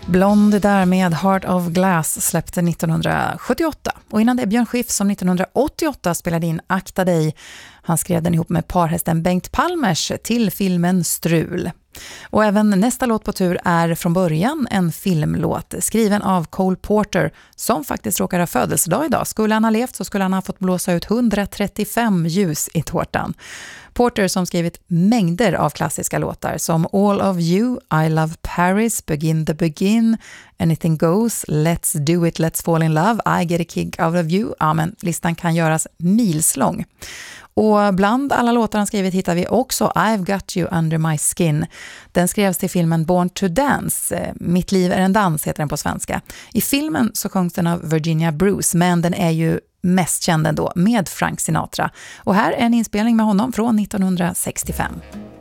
Blond där med Heart of Glass släppte 1978. Och innan det Björn Skifs som 1988 spelade in Akta dig. Han skrev den ihop med parhästen Bengt Palmers till filmen Strul. Och även nästa låt på tur är från början en filmlåt skriven av Cole Porter som faktiskt råkar ha födelsedag idag. Skulle han ha levt så skulle han ha fått blåsa ut 135 ljus i tårtan. Porter som skrivit mängder av klassiska låtar som All of You, I Love Paris, Begin the Begin, Anything Goes, Let's Do It, Let's Fall in Love, I Get a Kick Out of You. Ja, men listan kan göras milslång. Och bland alla låtar han skrivit hittar vi också I've Got You Under My Skin. Den skrevs till filmen Born to Dance. Mitt liv är en dans heter den på svenska. I filmen så sjöngs den av Virginia Bruce, men den är ju mest känd ändå med Frank Sinatra. Och här är en inspelning med honom från 1965.